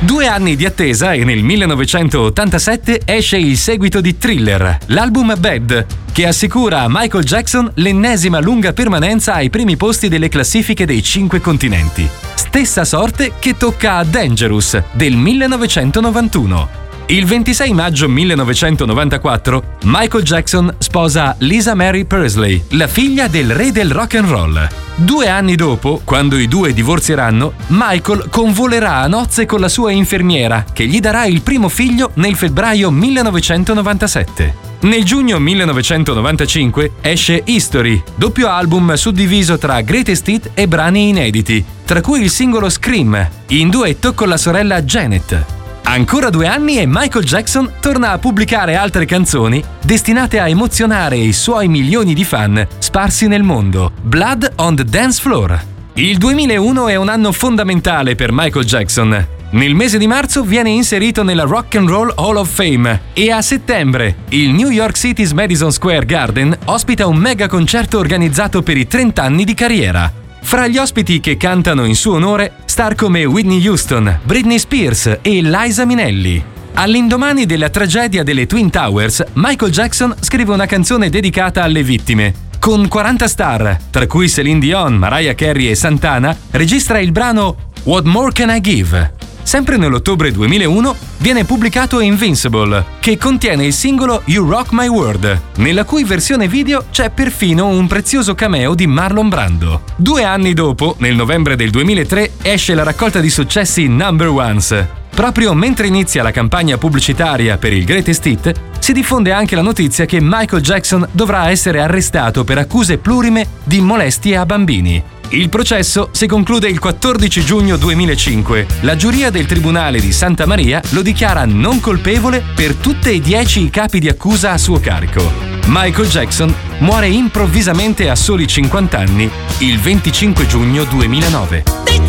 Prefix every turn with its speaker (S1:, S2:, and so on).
S1: 2 anni di attesa e nel 1987 esce il seguito di Thriller, l'album Bad, che assicura a Michael Jackson l'ennesima lunga permanenza ai primi posti delle classifiche dei 5 continenti. Stessa sorte che tocca a Dangerous del 1991. Il 26 maggio 1994 Michael Jackson sposa Lisa Mary Presley, la figlia del re del rock and roll. 2 anni dopo, quando i due divorzieranno, Michael convolerà a nozze con la sua infermiera, che gli darà il primo figlio nel febbraio 1997. Nel giugno 1995 esce History, doppio album suddiviso tra greatest hit e brani inediti, tra cui il singolo Scream, in duetto con la sorella Janet. Ancora 2 anni e Michael Jackson torna a pubblicare altre canzoni destinate a emozionare i suoi milioni di fan sparsi nel mondo. Blood on the Dance Floor. Il 2001 è un anno fondamentale per Michael Jackson. Nel mese di marzo viene inserito nella Rock and Roll Hall of Fame e a settembre il New York City's Madison Square Garden ospita un mega concerto organizzato per i 30 anni di carriera. Fra gli ospiti che cantano in suo onore, star come Whitney Houston, Britney Spears e Liza Minnelli. All'indomani della tragedia delle Twin Towers, Michael Jackson scrive una canzone dedicata alle vittime. Con 40 star, tra cui Celine Dion, Mariah Carey e Santana, registra il brano What More Can I Give? Sempre nell'ottobre 2001 viene pubblicato Invincible, che contiene il singolo You Rock My World, nella cui versione video c'è perfino un prezioso cameo di Marlon Brando. 2 anni dopo, nel novembre del 2003, esce la raccolta di successi Number Ones. Proprio mentre inizia la campagna pubblicitaria per il Greatest Hit, si diffonde anche la notizia che Michael Jackson dovrà essere arrestato per accuse plurime di molestie a bambini. Il processo si conclude il 14 giugno 2005. La giuria del Tribunale di Santa Maria lo dichiara non colpevole per tutte e 10 i capi di accusa a suo carico. Michael Jackson muore improvvisamente a soli 50 anni il 25 giugno 2009.